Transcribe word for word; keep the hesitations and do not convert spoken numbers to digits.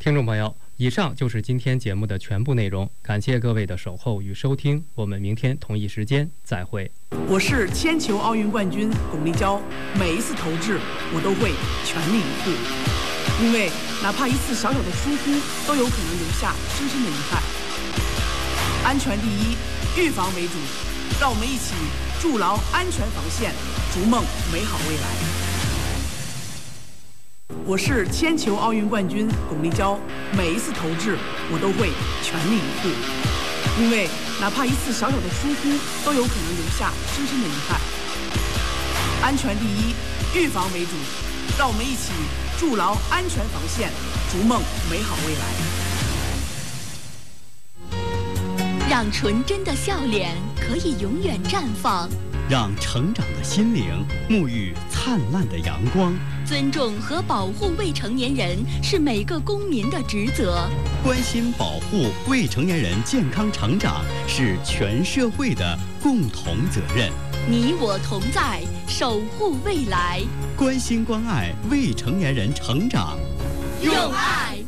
听众朋友，以上就是今天节目的全部内容，感谢各位的守候与收听，我们明天同一时间再会。 我是铅球奥运冠军巩立姣，每一次投掷我都会全力以赴，因为哪怕一次小小的疏忽都有可能留下深深的遗憾。安全第一，预防为主，让我们一起筑牢安全防线，逐梦美好未来。我是铅球奥运冠军巩立姣，每一次投掷我都会全力以赴，因为哪怕一次小小的疏忽都有可能留下深深的遗憾。安全第一，预防为主，让我们一起筑牢安全防线，逐梦美好未来。 让纯真的笑脸可以永远绽放， 让成长的心灵沐浴灿烂的阳光。 尊重和保护未成年人是每个公民的职责， 关心保护未成年人健康成长是全社会的共同责任。 你我同在，守护未来， 关心关爱未成年人成长， 用爱